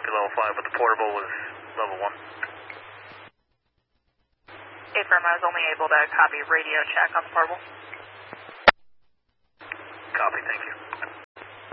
copy level 5, but the portable was level 1. Affirm, I was only able to copy radio check on the portable. Copy, thank you.